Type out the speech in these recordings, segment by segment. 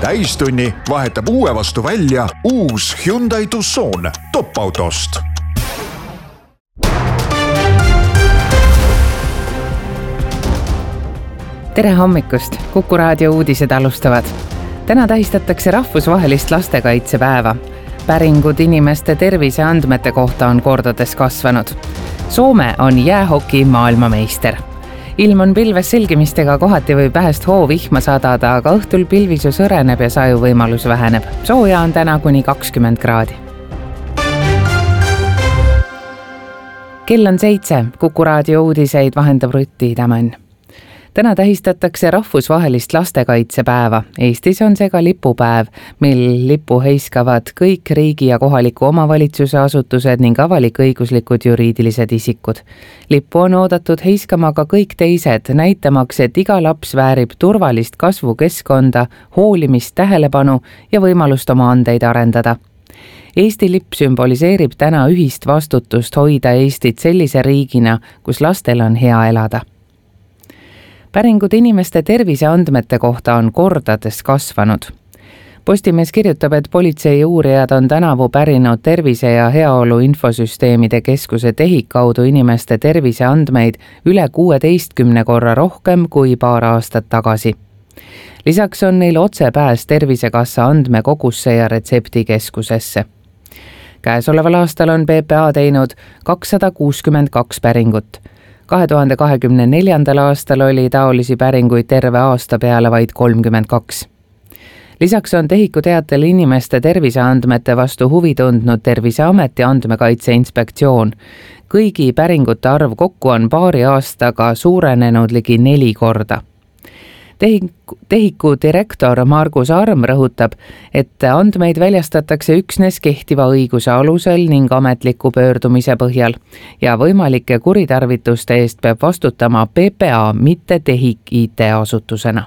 Täistunni vahetab uue vastu välja uus Hyundai Tucson top-autost. Tere hommikust! Kuku raadio uudised alustavad. Täna tähistatakse rahvusvahelist lastekaitsepäeva. Päringud inimeste terviseandmete kohta on kordades kasvanud. Soome on jäähoki maailmameister. Ilm on pilves selgimistega, kohati võib vähest hoovihma sadada, aga õhtul pilvisus õreneb ja sajuvõimalus väheneb. Sooja on täna kuni 20 kraadi. Kell on 7, Kuku raadio uudiseid vahendab Rutti Tämän. Täna tähistatakse rahvusvahelist lastekaitsepäeva. Eestis on see ka lipupäev, mil lippu heiskavad kõik riigi ja kohaliku omavalitsuse asutused ning avalik-õiguslikud juriidilised isikud. Lippu on oodatud heiskama ka kõik teised, näitamaks, et iga laps väärib turvalist kasvukeskkonda, hoolimist, tähelepanu ja võimalust oma andeid arendada. Eesti lipp sümboliseerib täna ühist vastutust hoida Eestit sellise riigina, kus lastel on hea elada. Päringud inimeste terviseandmete kohta on kordades kasvanud. Postimees kirjutab, et politsei uurijad on tänavu pärinud tervise- ja heaolu infosüsteemide keskuse TEHIK kaudu inimeste terviseandmeid üle 16 korra rohkem kui paar aastat tagasi. Lisaks on neil otsepääs Tervisekassa andmekogusse ja retseptikeskusesse. Käesoleval aastal on PPA teinud 262 päringut. 2024. aastal oli taolisi päringuid terve aasta peale vaid 32. Lisaks on TEHIKu teatel inimeste terviseandmete vastu huvi tundnud Terviseamet ja Andmekaitse Inspektsioon. Kõigi päringute arv kokku on paari aastaga suurenenud ligi 4 korda. TEHIKu direktor Margus Arm rõhutab, et andmeid väljastatakse üksnes kehtiva õiguse alusel ning ametliku pöördumise põhjal ja võimalike kuritarvituste eest peab vastutama PPA, mitte TEHIK IT-asutusena.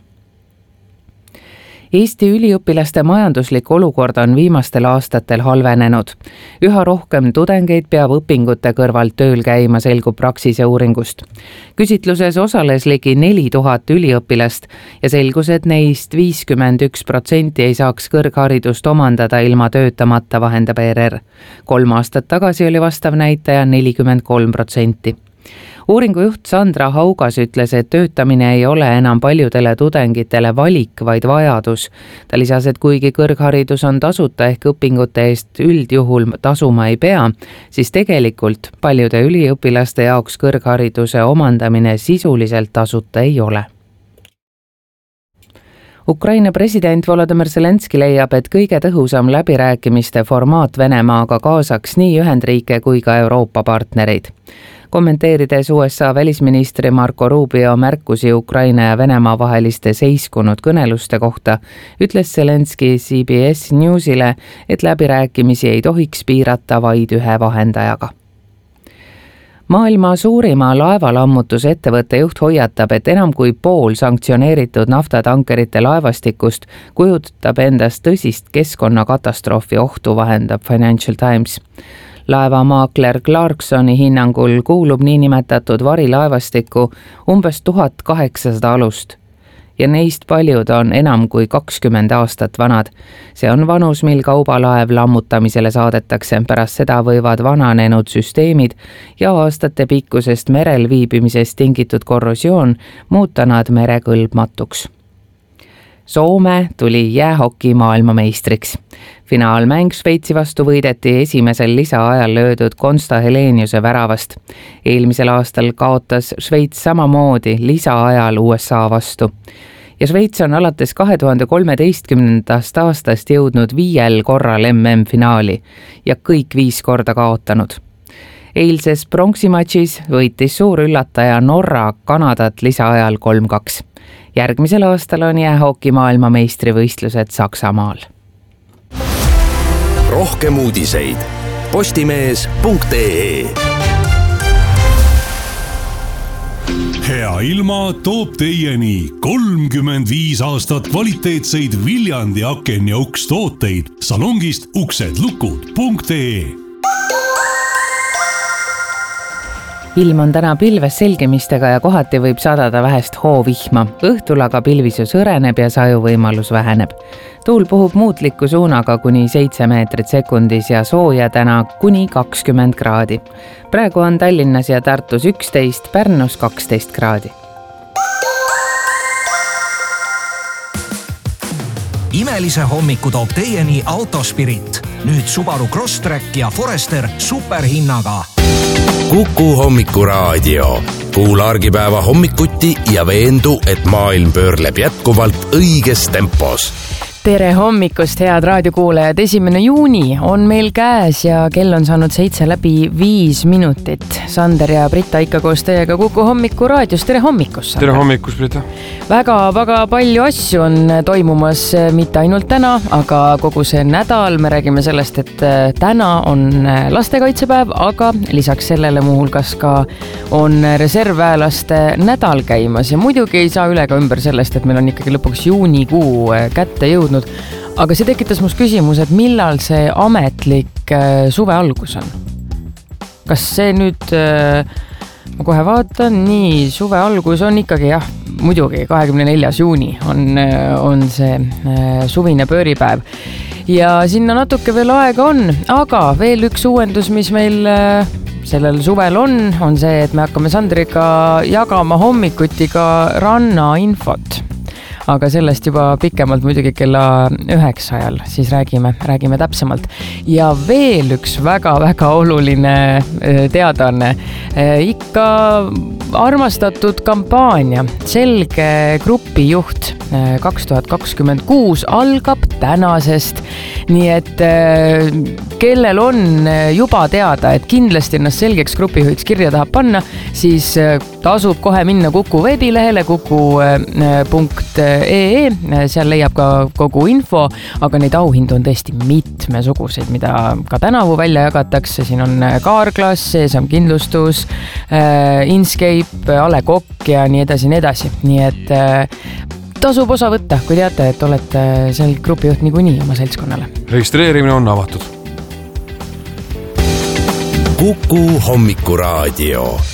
Eesti üliõpilaste majanduslik olukord on viimastel aastatel halvenenud. Üha rohkem tudengeid peab õpingute kõrvalt tööl käima, selgub Praxise uuringust. Küsitluses osales ligi 4000 üliõpilast ja selgus, et neist 51% ei saaks kõrgharidust omandada ilma töötamata, vahendab ERR. 3 aastat tagasi oli vastav näitaja 43%. Uuringu juht Sandra Haugas ütles, et töötamine ei ole enam paljudele tudengitele valik, vaid vajadus. Ta lisas, et kuigi kõrgharidus on tasuta ehk õpingute eest üldjuhul tasuma ei pea, siis tegelikult paljude üliõpilaste jaoks kõrghariduse omandamine sisuliselt tasuta ei ole. Ukraina president Volodymyr Zelenski leiab, et kõige tõhusam läbirääkimiste formaat Venemaaga kaasaks nii Ühendriike kui ka Euroopa partnereid. Kommenteerides USA välisministri Marco Rubio märkusi Ukraina ja Venemaa vaheliste seiskunud kõneluste kohta, ütles Zelenski CBS Newsile, et läbirääkimisi ei tohiks piirata vaid ühe vahendajaga. Maailma suurima laevalammutuse ettevõtte juht hoiatab, et enam kui pool sanktsioneeritud naftatankerite laevastikust kujutab endast tõsist keskkonnakatastroofi ohtu, vahendab Financial Times. Laevamaakler Clarksoni hinnangul kuulub niinimetatud varilaevastikku umbes 1800 alust ja neist paljud on enam kui 20 aastat vanad. See on vanus, mil kaubalaev lammutamisele saadetakse. Pärast seda võivad vananenud süsteemid ja aastate pikkusest merel viibimisest tingitud korrosioon muuta nad merekõlbmatuks. Soome tuli jäähoki maailmameistriks. Finaalmäng Šveitsi vastu võideti esimesel lisaajal löödud Konsta Heleniuse väravast. Eelmisel aastal kaotas Šveits samamoodi lisaajal USA vastu. Ja Šveits on alates 2013. aastast jõudnud 5 korral MM-finaali ja kõik 5 korda kaotanud. Eilses pronksimatšis võitis suur üllataja Norra Kanadat lisaajal 3-2. Järgmisel aastal on jäähoki maailmameistrivõistlused Saksamaal. Rohkem uudiseid postimees.ee. Hea ilma toob teieni 35 aastat kvaliteetseid Viljandi aken ja uks tooteid salongist uksedlukud.ee. ilm on täna pilves selgimistega ja kohati võib sadada vähest hoovihma. Õhtul aga pilvisus õreneb ja sajuvõimalus väheneb. Tuul puhub muutliku suunaga kuni 7 meetrit sekundis ja sooja täna kuni 20 kraadi. Praegu on Tallinnas ja Tartus 11, Pärnus 12 kraadi. Imelise hommiku toob teieni Autospirit. Nüüd Subaru Crosstrek ja Forester superhinnaga. Kuku hommikuraadio. Kuula argipäeva hommikuti ja veendu, et maailm pöörleb jätkuvalt õiges tempos. Tere hommikust, head raadiokuulajad! 1. juuni on meil käes ja kell on saanud 7:05 minutit. Sander ja Brita ikka koos teiega Kuku hommikuraadios. Tere hommikust! Tere hommikust, Brita! Väga palju asju on toimumas, mitte ainult täna, aga kogu see nädal. Me räägime sellest, et täna on lastekaitsepäev, aga lisaks sellele muuhulgas ka on reservväelaste nädal käimas ja muidugi ei saa üle ka ümber sellest, et meil on ikkagi lõpuks juunikuu kätte jõudnud. Aga see tekitas must küsimus, et millal see ametlik suve algus on? Kas see nüüd, ma kohe vaatan, nii, suve algus on ikkagi jah, muidugi 24. juuni on see suvine pööripäev. Ja sinna natuke veel aega on, aga veel üks uuendus, mis meil sellel suvel on see, et me hakkame Sandriga jagama hommikuti ka rannainfot. Aga sellest juba pikemalt muidugi kella 9 ajal, siis räägime täpsemalt. Ja veel üks väga oluline teadaanne. Ikka armastatud kampaania Selge grupijuht 2026 algab tänasest. Nii et kellel on juba teada, et kindlasti ennast selgeks grupijuhiks kirja tahab panna, siis tasub kohe minna Kuku veebilehele kuku.ee, seal leiab ka kogu info, aga neid auhindu on tõesti mitmesuguseid, mida ka tänavu välja jagatakse. Siin on Kaarglas, Seesam kindlustus, Inscape, Ale Kokk ja nii edasi. Nii et tasub osa võtta, kui teate, et olete sel grupijuht niikuinii oma seltskonnale. Registreerimine on avatud. Kuku hommikuraadio.